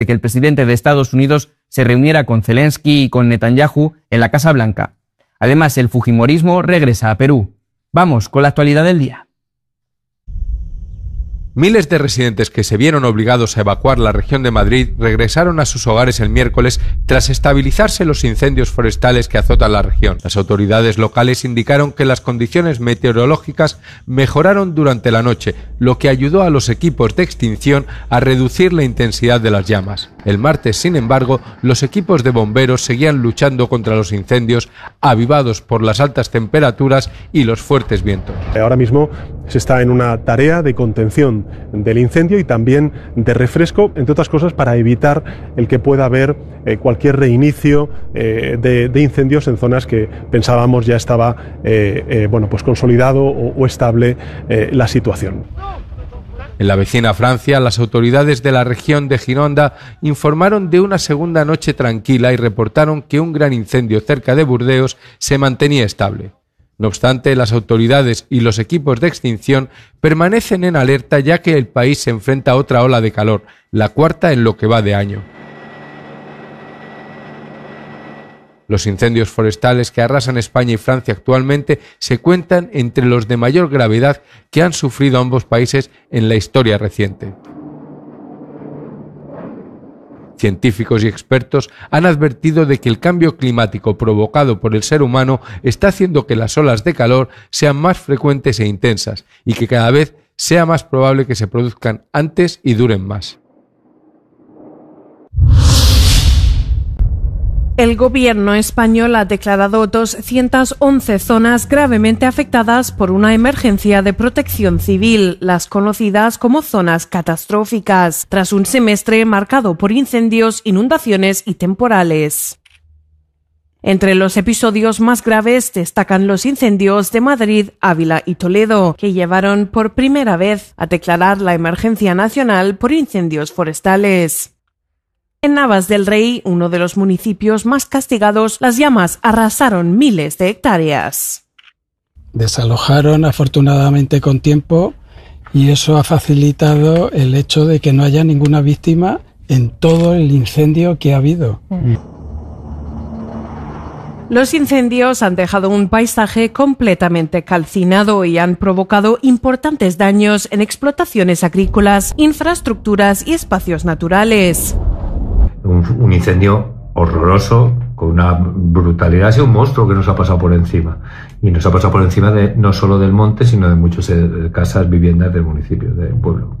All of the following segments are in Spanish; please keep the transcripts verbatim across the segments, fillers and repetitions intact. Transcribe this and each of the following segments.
de que el presidente de Estados Unidos se reuniera con Zelensky y con Netanyahu en la Casa Blanca. Además, el fujimorismo regresa a Perú. Vamos con la actualidad del día. Miles de residentes que se vieron obligados a evacuar la región de Madrid regresaron a sus hogares el miércoles tras estabilizarse los incendios forestales que azotan la región. Las autoridades locales indicaron que las condiciones meteorológicas mejoraron durante la noche, lo que ayudó a los equipos de extinción a reducir la intensidad de las llamas. El martes, sin embargo, los equipos de bomberos seguían luchando contra los incendios, avivados por las altas temperaturas y los fuertes vientos. Ahora mismo se está en una tarea de contención del incendio y también de refresco, entre otras cosas para evitar el que pueda haber eh, cualquier reinicio eh, de, de incendios en zonas que pensábamos ya estaba eh, eh, bueno, pues consolidado o, o estable eh, la situación. En la vecina Francia, las autoridades de la región de Gironda informaron de una segunda noche tranquila y reportaron que un gran incendio cerca de Burdeos se mantenía estable. No obstante, las autoridades y los equipos de extinción permanecen en alerta ya que el país se enfrenta a otra ola de calor, la cuarta en lo que va de año. Los incendios forestales que arrasan España y Francia actualmente se cuentan entre los de mayor gravedad que han sufrido ambos países en la historia reciente. Científicos y expertos han advertido de que el cambio climático provocado por el ser humano está haciendo que las olas de calor sean más frecuentes e intensas y que cada vez sea más probable que se produzcan antes y duren más. El gobierno español ha declarado doscientas once zonas gravemente afectadas por una emergencia de protección civil, las conocidas como zonas catastróficas, tras un semestre marcado por incendios, inundaciones y temporales. Entre los episodios más graves destacan los incendios de Madrid, Ávila y Toledo, que llevaron por primera vez a declarar la emergencia nacional por incendios forestales. En Navas del Rey, uno de los municipios más castigados, las llamas arrasaron miles de hectáreas. Desalojaron afortunadamente con tiempo y eso ha facilitado el hecho de que no haya ninguna víctima en todo el incendio que ha habido. Mm. Los incendios han dejado un paisaje completamente calcinado y han provocado importantes daños en explotaciones agrícolas, infraestructuras y espacios naturales. Un, un incendio horroroso, con una brutalidad, ha sido un monstruo que nos ha pasado por encima. Y nos ha pasado por encima de no solo del monte, sino de muchas de casas, viviendas del municipio, del pueblo.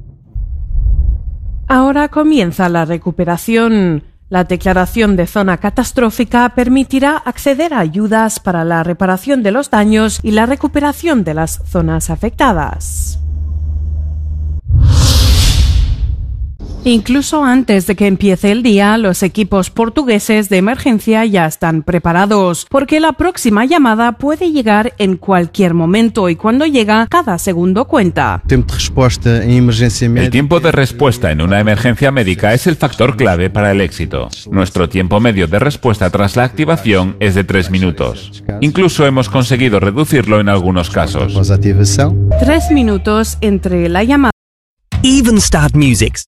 Ahora comienza la recuperación. La declaración de zona catastrófica permitirá acceder a ayudas para la reparación de los daños y la recuperación de las zonas afectadas. Incluso antes de que empiece el día, los equipos portugueses de emergencia ya están preparados, porque la próxima llamada puede llegar en cualquier momento y cuando llega, cada segundo cuenta. El tiempo de respuesta en una emergencia médica es el factor clave para el éxito. Nuestro tiempo medio de respuesta tras la activación es de tres minutos. Incluso hemos conseguido reducirlo en algunos casos. Tres minutos entre la llamada. Even Start Music